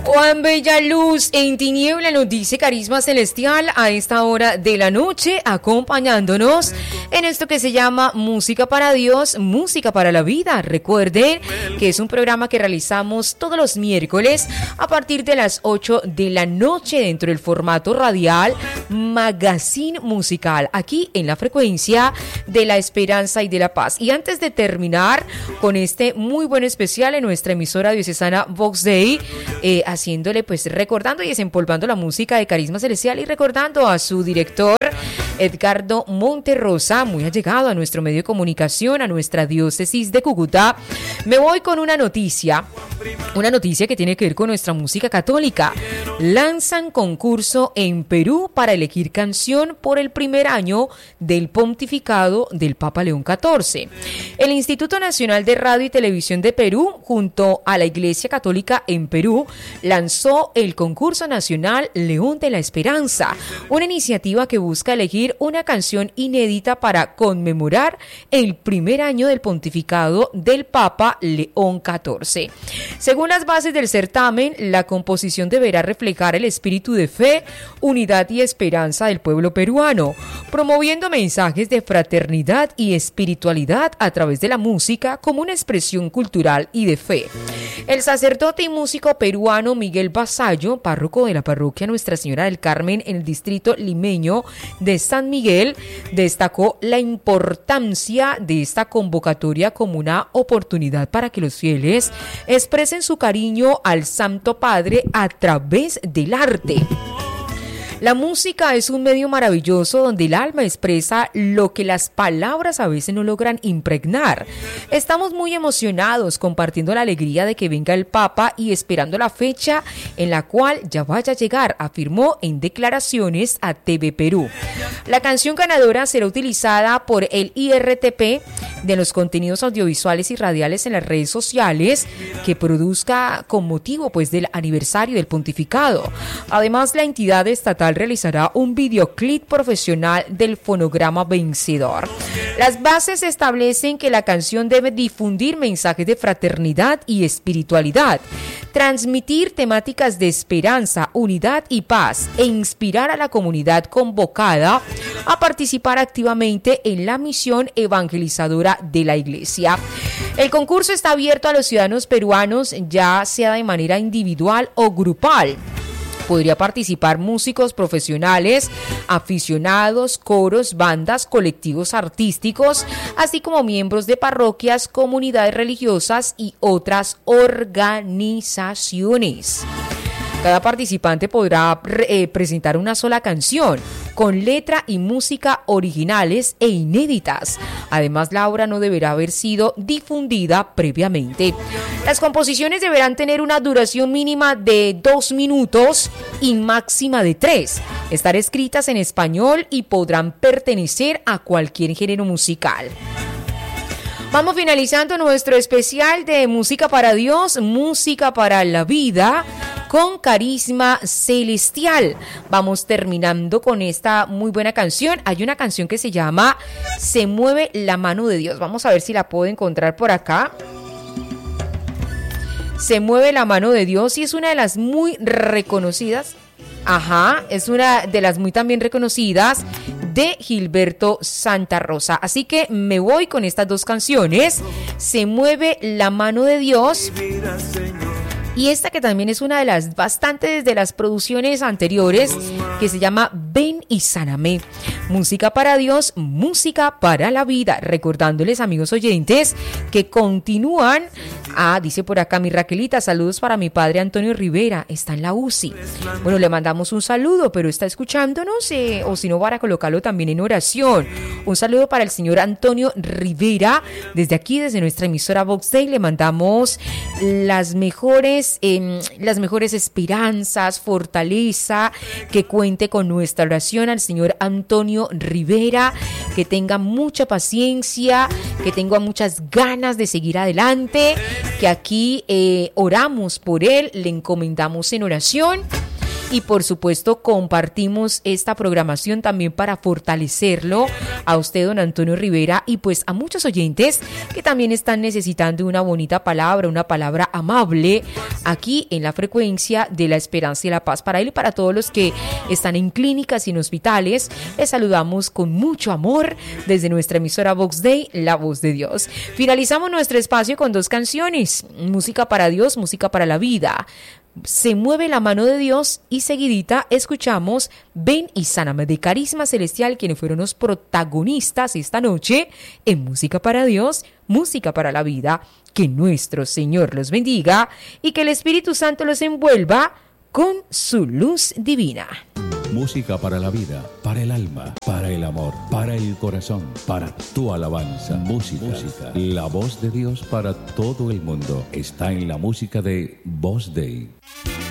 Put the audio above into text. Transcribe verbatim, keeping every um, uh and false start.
Cuán bella luz en tiniebla nos dice Carisma Celestial a esta hora de la noche, acompañándonos en esto que se llama Música para Dios, Música para la Vida. Recuerden que es un programa que realizamos todos los miércoles a partir de las ocho de la noche dentro del formato radial Magazine Musical, aquí en la frecuencia de la esperanza y de la paz. Y antes de terminar con este muy buen especial en nuestra emisora diocesana Vox Dei, eh, haciéndole pues recordando y desempolvando la música de Carisma Celestial y recordando a su director Edgardo Monterrosa, muy allegado a nuestro medio de comunicación, a nuestra diócesis de Cúcuta, me voy con una noticia, una noticia que tiene que ver con nuestra música católica. Lanzan concurso en Perú para elegir canción por el primer año del pontificado del Papa León catorce. El Instituto Nacional de Radio y Televisión de Perú, junto a la Iglesia Católica en Perú, lanzó el concurso nacional León de la Esperanza, una iniciativa que busca elegir una canción inédita para conmemorar el primer año del pontificado del Papa León catorce. Según las bases del certamen, la composición deberá reflejar el espíritu de fe, unidad y esperanza del pueblo peruano, promoviendo mensajes de fraternidad y espiritualidad a través de la música como una expresión cultural y de fe. El sacerdote y músico peruano Miguel Vasallo, párroco de la parroquia Nuestra Señora del Carmen en el distrito limeño de San Miguel, destacó la importancia de esta convocatoria como una oportunidad para que los fieles expresen su cariño al Santo Padre a través del arte. La música es un medio maravilloso donde el alma expresa lo que las palabras a veces no logran impregnar. Estamos muy emocionados compartiendo la alegría de que venga el Papa y esperando la fecha en la cual ya vaya a llegar, afirmó en declaraciones a T V Perú. La canción ganadora será utilizada por el I R T P de los contenidos audiovisuales y radiales en las redes sociales que produzca con motivo pues del aniversario del pontificado. Además, la entidad estatal realizará un videoclip profesional del fonograma vencedor. Las bases establecen que la canción debe difundir mensajes de fraternidad y espiritualidad, transmitir temáticas de esperanza, unidad y paz e inspirar a la comunidad convocada a participar activamente en la misión evangelizadora de la Iglesia. El concurso está abierto a los ciudadanos peruanos, ya sea de manera individual o grupal. Podría participar músicos profesionales, aficionados, coros, bandas, colectivos artísticos, así como miembros de parroquias, comunidades religiosas y otras organizaciones. Cada participante podrá eh, presentar una sola canción con letra y música originales e inéditas. Además, la obra no deberá haber sido difundida previamente. Las composiciones deberán tener una duración mínima de dos minutos y máxima de tres. Estar escritas en español y podrán pertenecer a cualquier género musical. Vamos finalizando nuestro especial de Música para Dios, Música para la Vida, con Carisma Celestial. Vamos terminando con esta muy buena canción. Hay una canción que se llama Se mueve la mano de Dios. Vamos a ver si la puedo encontrar por acá. Se mueve la mano de Dios y es una de las muy reconocidas. Ajá, es una de las muy también reconocidas de Gilberto Santa Rosa. Así que me voy con estas dos canciones. Se mueve la mano de Dios. Y esta que también es una de las bastantes de las producciones anteriores, que se llama Ven y Sáname. Música para Dios, música para la vida. Recordándoles, amigos oyentes, que continúan. Ah, dice por acá mi Raquelita, saludos para mi padre Antonio Rivera, está en la U C I. Bueno, le mandamos un saludo, pero está escuchándonos, eh, o si no, para colocarlo también en oración. Un saludo para el señor Antonio Rivera. Desde aquí, desde nuestra emisora Vox Dei, le mandamos las mejores Eh, las mejores esperanzas, fortaleza, que cuente con nuestra oración al señor Antonio Rivera, que tenga mucha paciencia, que tenga muchas ganas de seguir adelante, que aquí eh, oramos por él, le encomendamos en oración. y por supuesto compartimos esta programación también para fortalecerlo a usted, don Antonio Rivera, y pues a muchos oyentes que también están necesitando una bonita palabra, una palabra amable aquí en la frecuencia de la esperanza y la paz. Para él y para todos los que están en clínicas y en hospitales, les saludamos con mucho amor desde nuestra emisora Vox Day, la voz de Dios. Finalizamos nuestro espacio con dos canciones, música para Dios, música para la vida. Se mueve la mano de Dios y seguidita escuchamos Ven y Sáname de Carisma Celestial, quienes fueron los protagonistas esta noche en Música para Dios, música para la vida. Que nuestro Señor los bendiga y que el Espíritu Santo los envuelva con su luz divina. Música para la vida, para el alma, para el amor, para el corazón, para tu alabanza. Música, música. La voz de Dios para todo el mundo está en la música de Vox Day.